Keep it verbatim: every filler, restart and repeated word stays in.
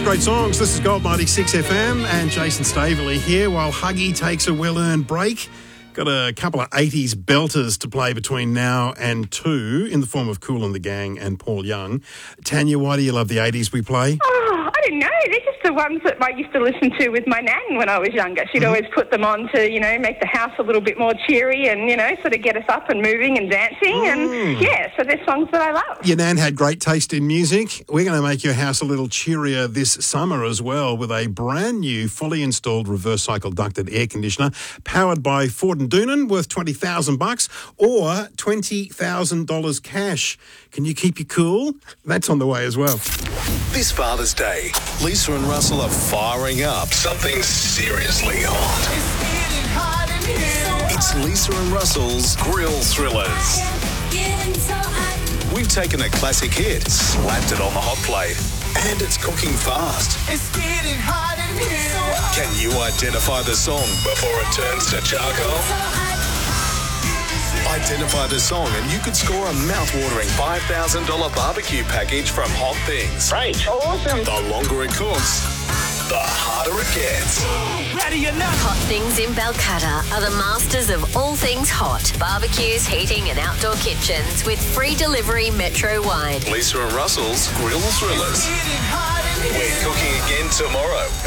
great songs. This is Gold ninety-six F M and Jason Staveley here while Huggy takes a well-earned break. Got a couple of eighties belters to play between now and two in the form of Kool and the Gang and Paul Young. Tanya, why do you love the eighties we play? Oh, I don't know. They're just the ones that I used to listen to with my nan when I was younger. She'd mm-hmm. always put them on to, you know, make the house a little bit more cheery and, you know, sort of get us up and moving and dancing. Mm. And, yeah, so they're songs that I love. Your nan had great taste in music. We're going to make your house a little cheerier this summer as well with a brand new, fully installed reverse cycle ducted air conditioner powered by Ford and Doonan, worth twenty thousand bucks or twenty thousand dollars cash. Can you keep you cool? That's on the way as well. This Father's Day, Lisa and Russell are firing up something seriously hot. It's Lisa and Russell's Grill Thrillers. We've taken a classic hit, slapped it on the hot plate, and it's cooking fast. It's getting hot in here. Can you identify the song before it turns to charcoal? Identify the song and you could score a mouth-watering five thousand dollars barbecue package from Hot Things. Right. Awesome. The longer it cooks, the harder it gets. Ready or not. Hot Things in Balcatta are the masters of all things hot. Barbecues, heating and outdoor kitchens with free delivery metro-wide. Lisa and Russell's Grill Thrillers. We're cooking again tomorrow.